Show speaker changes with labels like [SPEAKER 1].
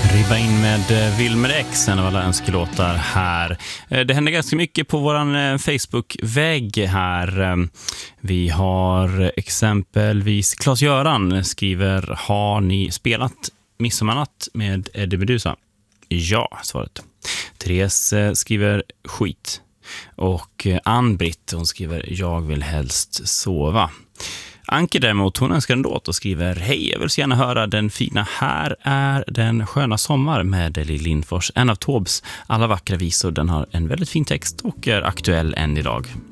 [SPEAKER 1] Ribba in med Wilmer X, en av alla önskelåtar här. Det händer ganska mycket på våran Facebook-vägg här. Vi har exempelvis Claes-Göran skriver: har ni spelat Midsommarnatt med Eddie Meduza? Ja, svaret. Therese skriver skit. Och Ann-Britt, hon skriver: jag vill helst sova. Anke däremot, hon önskar en låt och skriver: hej, jag vill så gärna höra den fina Här är den sköna sommar med Lill Lindfors, en av Taubes alla vackra visor. Den har en väldigt fin text och är aktuell än idag.